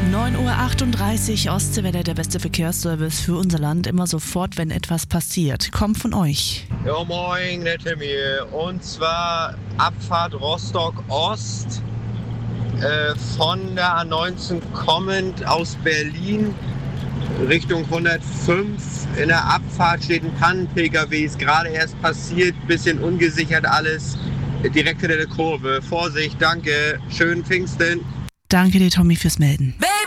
9:38 Uhr, Ostseewelle, der beste Verkehrsservice für unser Land. Immer sofort, wenn etwas passiert. Kommt von euch. Ja, moin, Nettem hier. Und zwar Abfahrt Rostock-Ost von der A19 kommend aus Berlin Richtung 105. In der Abfahrt steht ein Pannen-PKW, ist gerade erst passiert, bisschen ungesichert alles. Direkt hinter der Kurve. Vorsicht, danke. Schönen Pfingsten. Danke dir, Tommy, fürs Melden.